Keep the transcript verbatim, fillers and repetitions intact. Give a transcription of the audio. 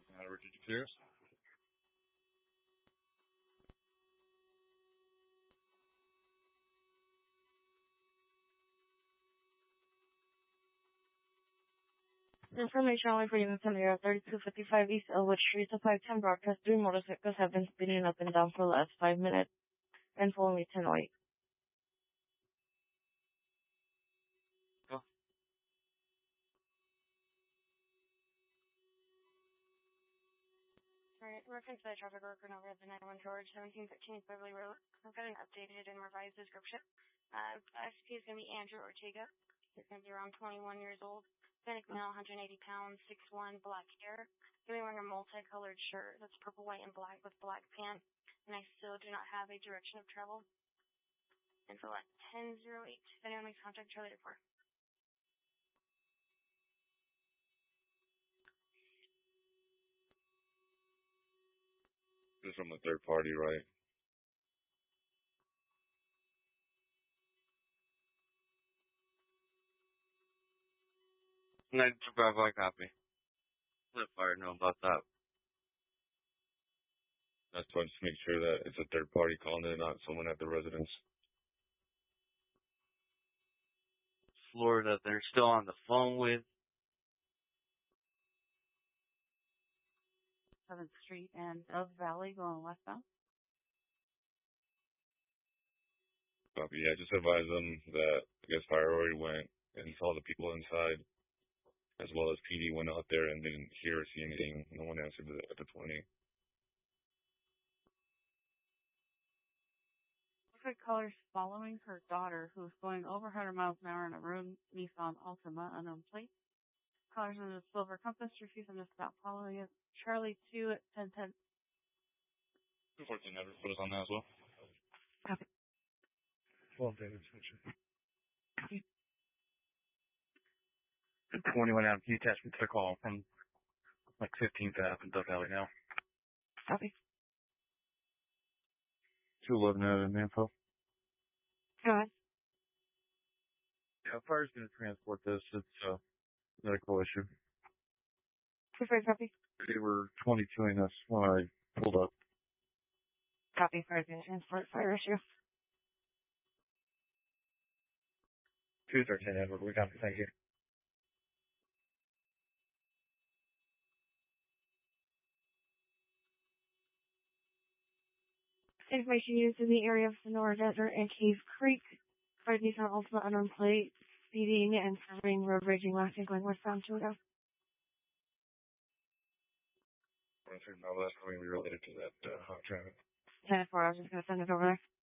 Uh, Richard Pierce. Information only for units in the area thirty-two fifty-five East Elwood Street. The five ten broadcast. Three motorcycles have been spinning up and down for the last five minutes and for only ten away. Oh. Alright, reference to the traffic worker over at the nine one George, seventeen thirteen Beverly Road. I've got an updated and revised description. Uh, S P is going to be Andrew Ortega. He's going to be around twenty-one years old. Hispanic male, one hundred eighty pounds, six one, black hair. He'll be wearing a multicolored shirt that's purple, white, and black with black pants. And I still do not have a direction of travel. Info at ten oh eight. If anyone makes contact, Charlie to four. This is from a third party, right? nine two five, I copy. Let fire know about that. That's why just make sure that it's a third party calling in, not someone at the residence. Florida, they're still on the phone with. seventh Street and Dove Valley going westbound. Copy. Yeah, just advise them that I guess fire already went and saw the people inside, as well as P D went out there and didn't hear or see anything. No one answered the, at the twenty. Looks like caller's following her daughter, who's going over one hundred miles an hour in a road Nissan Altima unknown plate. Caller's in the Silver Compass, refusing to stop following it. Charlie two at ten ten. two fourteen, never put us on that as well. Copy. twelve David Switcher. twenty-one out. Can you attach me to the call from like fifteenth Ave in Dove Valley now? Copy. two eleven out of info. Go ahead. Yeah, fire's going to transport this. It's a medical issue. Preferred copy. They were twenty-twoing us when I pulled up. Copy. Fire's going to transport fire issue. two thirteen Edward. We got it. Thank you. Information used in the area of Sonora Desert and Cave Creek. Fire Nissan Altima unknown plate, speeding and covering road raging last and going westbound to go. I think no, that's going to be related to that uh, hot traffic. ten four, I was just going to send it over there.